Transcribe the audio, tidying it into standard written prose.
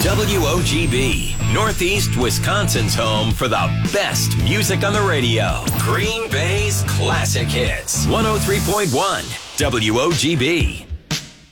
WOGB, Northeast Wisconsin's home for the best music on the radio. Green Bay's classic hits. 103.1 WOGB.